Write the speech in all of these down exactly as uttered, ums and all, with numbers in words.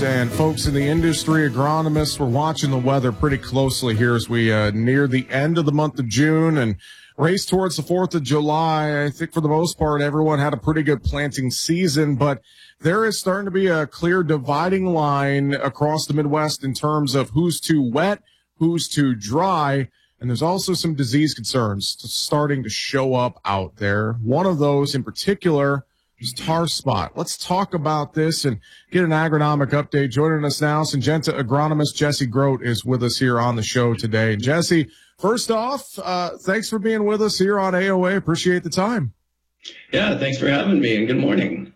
And folks in the industry, agronomists, we're watching the weather pretty closely here as we uh, near the end of the month of June and race towards the fourth of July. I think for the most part, everyone had a pretty good planting season, but there is starting to be a clear dividing line across the Midwest in terms of who's too wet, who's too dry. And there's also some disease concerns starting to show up out there. One of those in particular is tar spot. Let's talk about this and get an agronomic update. Joining us now, Syngenta agronomist Jesse Grote is with us here on the show today. And Jesse, first off, uh, thanks for being with us here on A O A. Appreciate the time. Yeah, thanks for having me, and good morning.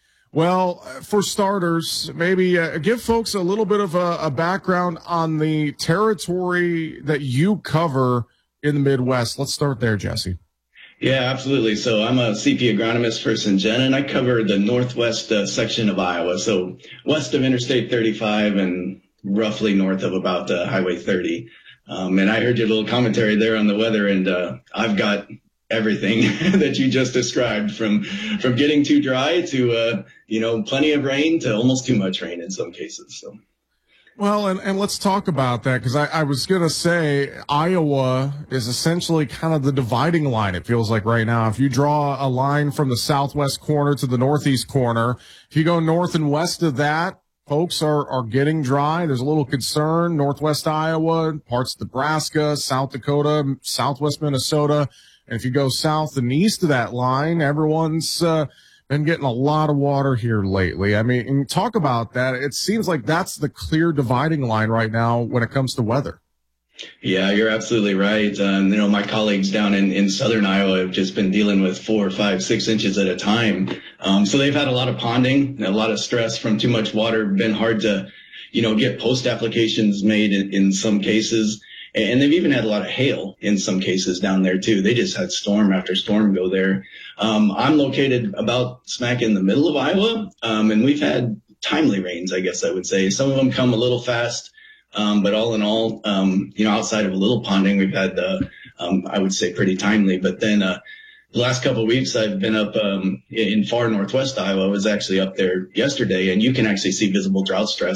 Well, for starters, maybe uh, give folks a little bit of a, a background on the territory that you cover in the Midwest. Let's start there, Jesse. Yeah, absolutely. So I'm a C P agronomist for Syngenta, and I cover the northwest uh, section of Iowa, so west of Interstate thirty-five and roughly north of about uh, Highway thirty. Um, and I heard your little commentary there on the weather, and uh, I've got everything that you just described, from from getting too dry to uh, you know plenty of rain to almost too much rain in some cases. So. Well, and, and let's talk about that, because I, I was going to say Iowa is essentially kind of the dividing line, it feels like right now. If you draw a line from the southwest corner to the northeast corner, if you go north and west of that, folks are, are getting dry. There's a little concern. Northwest Iowa, parts of Nebraska, South Dakota, southwest Minnesota. And if you go south and east of that line, everyone's uh, been getting a lot of water here lately. I mean, and talk about that. It seems like that's the clear dividing line right now when it comes to weather. Yeah, you're absolutely right. Um, you know, my colleagues down in, in southern Iowa have just been dealing with four, five, six inches at a time. Um, so they've had a lot of ponding, a lot of stress from too much water. Been hard to, you know, get post applications made in, in some cases. And they've even had a lot of hail in some cases down there, too. They just had storm after storm go there. Um, I'm located about smack in the middle of Iowa, um, and we've had timely rains, I guess I would say. Some of them come a little fast, um, but all in all, um, you know, outside of a little ponding, we've had, uh, um, I would say, pretty timely. But then uh, the last couple of weeks, I've been up um, in far northwest Iowa. I was actually up there yesterday, and you can actually see visible drought stress